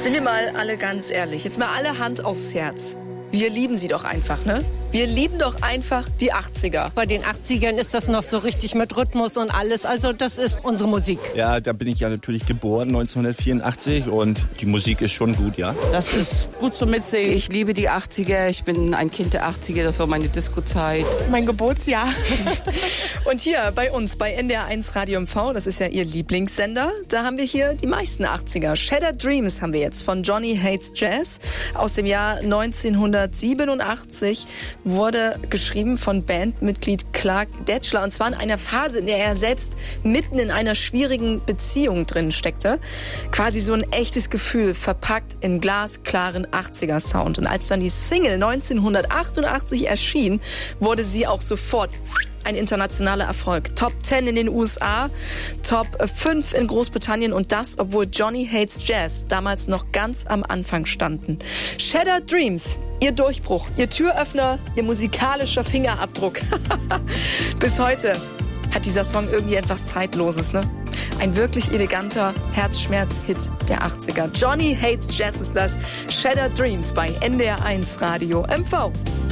Sind wir mal alle ganz ehrlich, jetzt mal alle Hand aufs Herz. Wir lieben sie doch einfach, ne? Wir lieben doch einfach die 80er. Bei den 80ern ist das noch so richtig mit Rhythmus und alles. Also das ist unsere Musik. Ja, da bin ich ja natürlich geboren, 1984. Und die Musik ist schon gut, ja. Das ist gut zum Mitsingen. Ich liebe die 80er. Ich bin ein Kind der 80er. Das war meine Disco-Zeit. Mein Geburtsjahr. Und hier bei uns, bei NDR1 Radio MV, das ist ja Ihr Lieblingssender, da haben wir hier die meisten 80er. Shattered Dreams haben wir jetzt von Johnny Hates Jazz aus dem Jahr 1987. Wurde geschrieben von Bandmitglied Clark Detschler, und zwar in einer Phase, in der er selbst mitten in einer schwierigen Beziehung drin steckte. Quasi so ein echtes Gefühl, verpackt in glasklaren 80er-Sound. Und als dann die Single 1988 erschien, wurde sie auch sofort ein internationaler Erfolg. Top 10 in den USA, Top 5 in Großbritannien, und das, obwohl Johnny Hates Jazz damals noch ganz am Anfang standen. Shattered Dreams, ihr Durchbruch, ihr Türöffner, ihr musikalischer Fingerabdruck. Bis heute hat dieser Song irgendwie etwas Zeitloses, ne? Ein wirklich eleganter Herzschmerz-Hit der 80er. Johnny Hates Jazz ist das. Shattered Dreams bei NDR1 Radio MV.